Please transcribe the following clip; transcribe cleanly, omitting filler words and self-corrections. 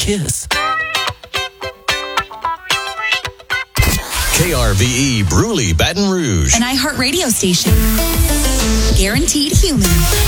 kiss. KRVE Bruley, Baton Rouge. An iHeartRadio station. Guaranteed human.